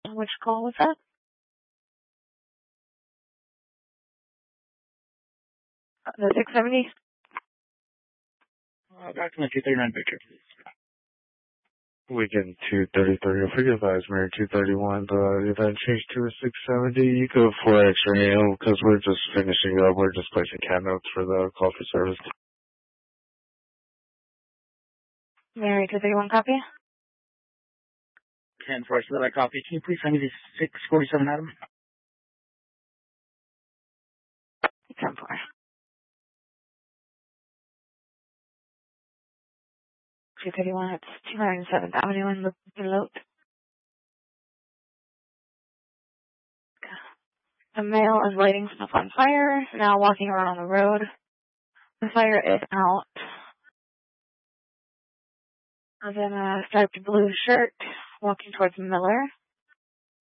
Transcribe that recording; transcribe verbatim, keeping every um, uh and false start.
Which call was that? The six seventy? Uh, back in the two thirty-nine picture, please. Weekend two thirty-three. I forget if I was married two thirty-one, but if I changed to a six seventy, you go for extra meal because we're just finishing up. We're just placing cat notes for the call for service. Mary two thirty-one copy? ten four, so that I copy. Can you please send me the six forty-seven item? ten four. two thirty-one, it's two hundred seventh Avenue in Loop. The male is lighting stuff on fire, now walking around on the road. The fire is out. And then a striped blue shirt, walking towards Miller.